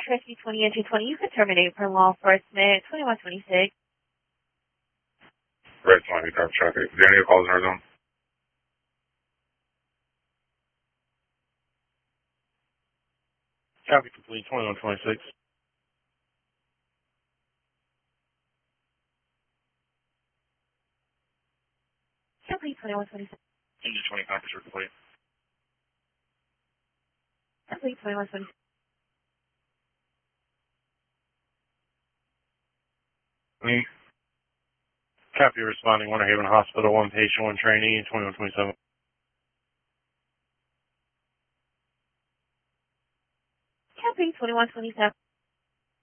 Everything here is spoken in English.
Rescue 20 and 220, you can terminate for law enforcement 2126. Red 20, copy traffic. Is there any calls in our zone? Copy complete, 2126. Complete 2126. Engine 20, conference are complete. Complete 2126. Me? Copy responding, Winter Haven Hospital, 1 patient, 1 trainee, 2127. Copy 2127.